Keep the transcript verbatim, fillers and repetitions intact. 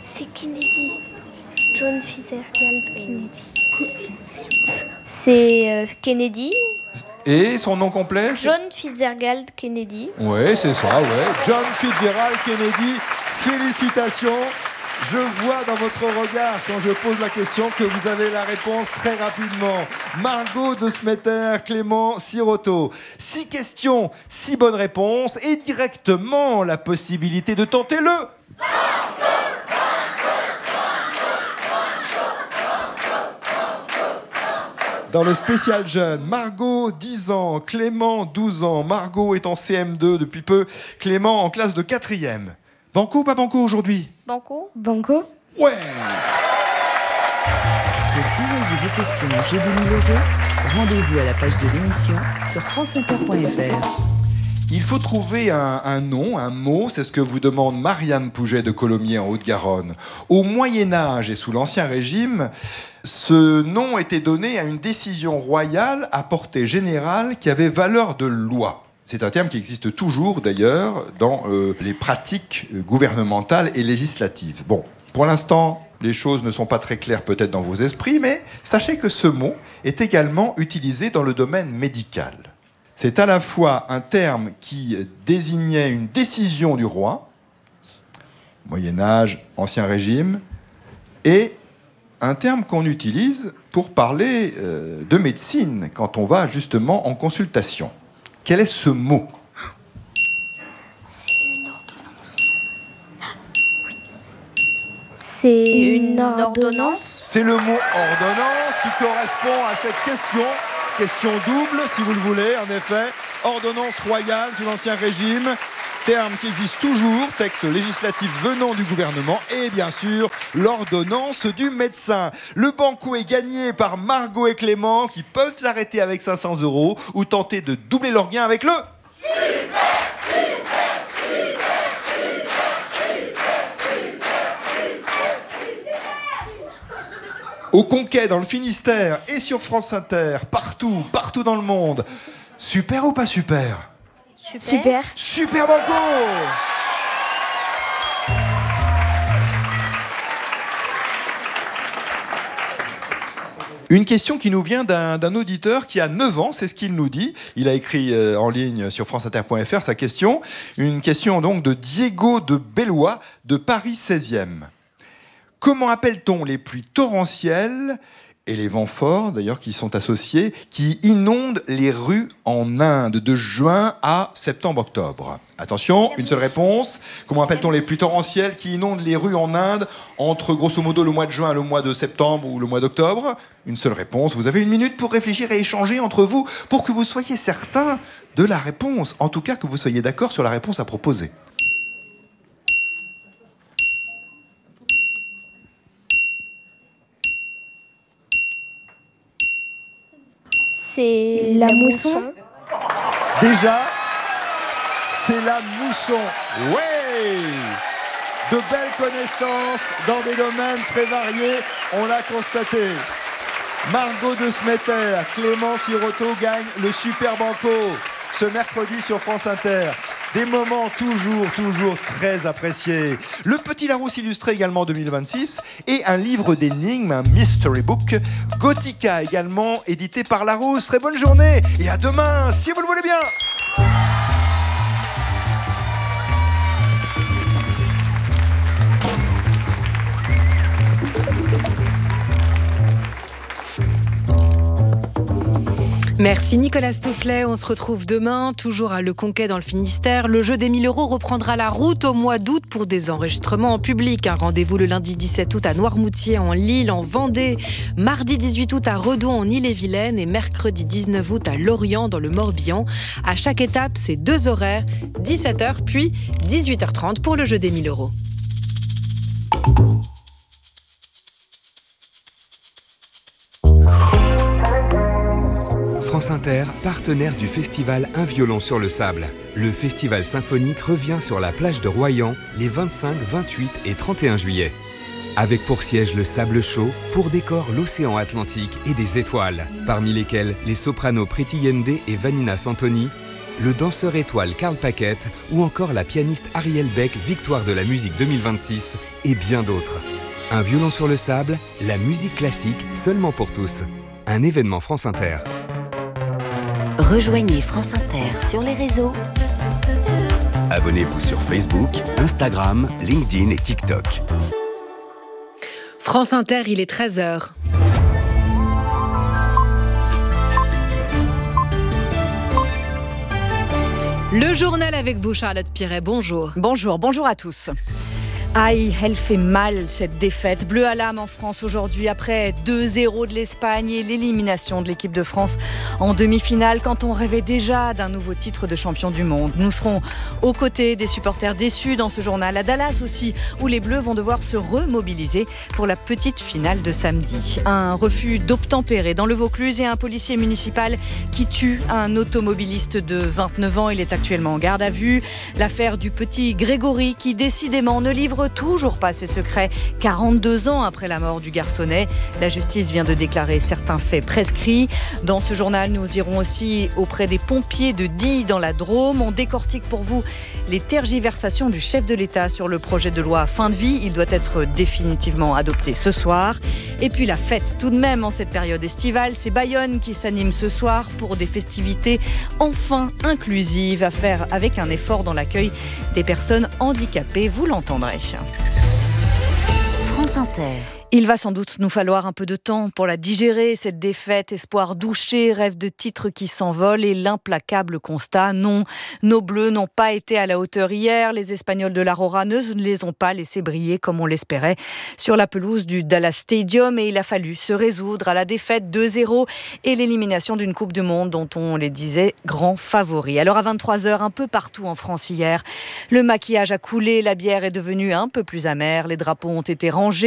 C'est Kennedy. John Fitzgerald Kennedy. C'est euh, Kennedy. Et son nom complet? John Fitzgerald Kennedy. Oui, c'est ça, ouais. John Fitzgerald Kennedy. Félicitations. Je vois dans votre regard, quand je pose la question, que vous avez la réponse très rapidement. Margot de Smetter, Clément Sirotto. Six questions, six bonnes réponses et directement la possibilité de tenter le... Dans le spécial jeune, Margot, dix ans, Clément, douze ans. Margot est en C M deux depuis peu, Clément en classe de quatrième. Banco ou pas banco aujourd'hui? Banco. Banco. Ouais. Pour envoyer vos questions au jeu des mille euros, rendez-vous à la page de l'émission sur franceinter point f r. Il faut trouver un, un nom, un mot, c'est ce que vous demande Marianne Pouget de Colomiers en Haute-Garonne. Au Moyen-Âge et sous l'Ancien Régime, ce nom était donné à une décision royale à portée générale qui avait valeur de loi. C'est un terme qui existe toujours, d'ailleurs, dans euh, les pratiques gouvernementales et législatives. Bon, pour l'instant, les choses ne sont pas très claires peut-être dans vos esprits, mais sachez que ce mot est également utilisé dans le domaine médical. C'est à la fois un terme qui désignait une décision du roi, Moyen-Âge, Ancien Régime, et un terme qu'on utilise pour parler euh, de médecine quand on va justement en consultation. Quel est ce mot? C'est une ordonnance. Oui. C'est une ordonnance. C'est le mot ordonnance qui correspond à cette question. Question double, si vous le voulez, en effet. Ordonnance royale sous l'Ancien Régime. Terme qui existe toujours, texte législatif venant du gouvernement et bien sûr l'ordonnance du médecin. Le banco est gagné par Margot et Clément qui peuvent s'arrêter avec cinq cents euros ou tenter de doubler leur gain avec le... Super, super, super, super, Au Conquet, dans le Finistère et sur France Inter, partout, partout dans le monde. Super ou pas super? Super. Super banco. Une question qui nous vient d'un, d'un auditeur qui a neuf ans, c'est ce qu'il nous dit. Il a écrit euh, en ligne sur franceinter point f r sa question. Une question donc de Diego de Bellois de Paris seizième. Comment appelle-t-on les pluies torrentielles et les vents forts, d'ailleurs, qui sont associés, qui inondent les rues en Inde de juin à septembre-octobre? Attention, une seule réponse. Comment appelle-t-on les pluies torrentielles qui inondent les rues en Inde entre, grosso modo, le mois de juin et le mois de septembre ou le mois d'octobre? Une seule réponse. Vous avez une minute pour réfléchir et échanger entre vous pour que vous soyez certain de la réponse. En tout cas, que vous soyez d'accord sur la réponse à proposer. C'est la mousson. Déjà, c'est la mousson. Ouais! De belles connaissances dans des domaines très variés, on l'a constaté. Margot de Smetter, Clément Sirotto gagne le Super Banco ce mercredi sur France Inter. Des moments toujours, toujours très appréciés. Le Petit Larousse illustré également deux mille vingt-six et un livre d'énigmes, un mystery book, Gothica également, édité par Larousse. Très bonne journée et à demain, si vous le voulez bien. Merci Nicolas Stoufflet, on se retrouve demain, toujours à Le Conquet dans le Finistère. Le jeu des mille euros reprendra la route au mois d'août pour des enregistrements en public. Un rendez-vous le lundi dix-sept août à Noirmoutier, en Lille, en Vendée. Mardi dix-huit août à Redon, en Ille-et-Vilaine. Et mercredi dix-neuf août à Lorient, dans le Morbihan. À chaque étape, c'est deux horaires, dix-sept heures puis dix-huit heures trente pour le jeu des mille euros. France Inter, partenaire du festival Un violon sur le sable. Le festival symphonique revient sur la plage de Royan les vingt-cinq, vingt-huit et trente et un juillet. Avec pour siège le sable chaud, pour décor l'océan Atlantique et des étoiles, parmi lesquelles les sopranos Pretty Yende et Vanina Santoni, le danseur étoile Karl Paquette ou encore la pianiste Ariel Beck, victoire de la musique deux mille vingt-six et bien d'autres. Un violon sur le sable, la musique classique seulement pour tous. Un événement France Inter. Rejoignez France Inter sur les réseaux. Abonnez-vous sur Facebook, Instagram, LinkedIn et TikTok. France Inter, il est treize heures. Le journal avec vous, Charlotte Piret. Bonjour. Bonjour, bonjour à tous. Aïe, elle fait mal cette défaite. Bleu à l'âme en France aujourd'hui après deux zéro de l'Espagne et l'élimination de l'équipe de France en demi-finale quand on rêvait déjà d'un nouveau titre de champion du monde. Nous serons aux côtés des supporters déçus dans ce journal, à Dallas aussi, où les Bleus vont devoir se remobiliser pour la petite finale de samedi. Un refus d'obtempérer dans le Vaucluse et un policier municipal qui tue un automobiliste de vingt-neuf ans. Il est actuellement en garde à vue. L'affaire du petit Grégory qui décidément ne livre toujours pas ses secrets quarante-deux ans après la mort du garçonnet. La justice vient de déclarer certains faits prescrits. Dans ce journal, nous irons aussi auprès des pompiers de Die dans la Drôme. On décortique pour vous les tergiversations du chef de l'État sur le projet de loi fin de vie. Il doit être définitivement adopté ce soir. Et puis la fête tout de même en cette période estivale. C'est Bayonne qui s'anime ce soir pour des festivités enfin inclusives à faire avec un effort dans l'accueil des personnes handicapées. Vous l'entendrez. France Inter. Il va sans doute nous falloir un peu de temps pour la digérer, cette défaite, espoir douché, rêve de titres qui s'envolent et l'implacable constat. Non, nos Bleus n'ont pas été à la hauteur hier. Les Espagnols de l'Aurora ne les ont pas laissés briller comme on l'espérait sur la pelouse du Dallas Stadium et il a fallu se résoudre à la défaite deux zéro et l'élimination d'une Coupe du Monde dont on les disait grands favoris. Alors à vingt-trois heures, un peu partout en France hier, le maquillage a coulé, la bière est devenue un peu plus amère, les drapeaux ont été rangés.